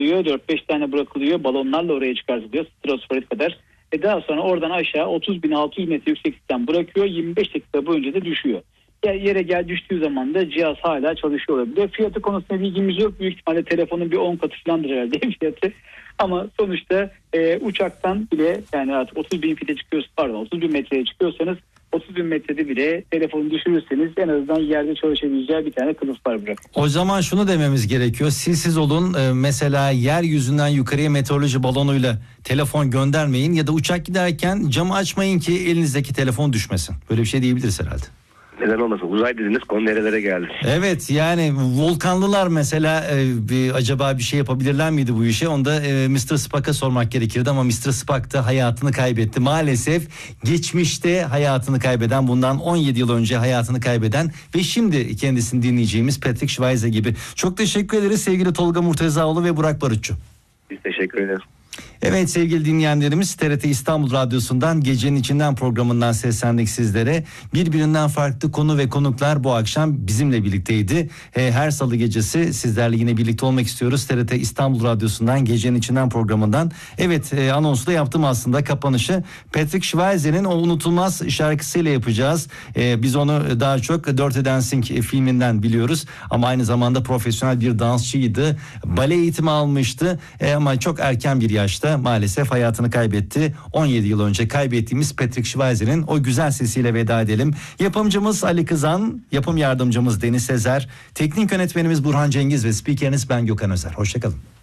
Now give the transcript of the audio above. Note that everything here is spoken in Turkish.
bırakılıyor. 4-5 tane bırakılıyor. Balonlarla oraya çıkartılıyor. Stratosfere kadar. Daha sonra oradan aşağı 30.600 metre yükseklikten bırakıyor. 25 dakika boyunca da düşüyor. Yere düştüğü zaman da cihaz hala çalışıyor olabilir. Fiyatı konusunda bilgimiz yok. Büyük ihtimalle telefonun bir 10 katı falandır herhalde fiyatı. Ama sonuçta uçaktan bile, yani artık 30.000 fite çıkıyorsanız, 30.000 metreye çıkıyorsanız 30.000 metrede bile telefonu düşürürseniz en azından yerde çalışabileceği bir tane kılıf var bırak. O zaman şunu dememiz gerekiyor. Siz olun, mesela yeryüzünden yukarıya meteoroloji balonuyla telefon göndermeyin ya da uçak giderken camı açmayın ki elinizdeki telefon düşmesin. Böyle bir şey diyebiliriz herhalde. Neden olmasın? Uzay dediniz, konu nerelere geldi? Evet, yani volkanlılar mesela acaba bir şey yapabilirler miydi bu işe? Onu da Mr. Spock'a sormak gerekirdi ama Mr. Spock da hayatını kaybetti. Maalesef geçmişte hayatını kaybeden, bundan 17 yıl önce hayatını kaybeden ve şimdi kendisini dinleyeceğimiz Patrick Schweizer gibi. Çok teşekkür ederiz sevgili Tolga Murtezaoğlu ve Burak Barutçu. Biz teşekkür ederiz. Evet sevgili dinleyenlerimiz, TRT İstanbul Radyosu'ndan Gecenin İçinden programından seslendik sizlere. Birbirinden farklı konu ve konuklar bu akşam bizimle birlikteydi. Her salı gecesi sizlerle yine birlikte olmak istiyoruz. TRT İstanbul Radyosu'ndan Gecenin İçinden programından. Evet, anonsu da yaptım aslında, kapanışı. Patrick Schweizer'in o unutulmaz şarkısıyla yapacağız. Biz onu daha çok Dirty Dancing filminden biliyoruz. Ama aynı zamanda profesyonel bir dansçıydı. Bale eğitimi almıştı. Ama çok erken bir yaşta maalesef hayatını kaybetti. 17 yıl önce kaybettiğimiz Patrick Schweizer'in o güzel sesiyle veda edelim. Yapımcımız Ali Kızan, yapım yardımcımız Deniz Sezer, teknik yönetmenimiz Burhan Cengiz ve spikeriniz ben Gökhan Özer. Hoşçakalın.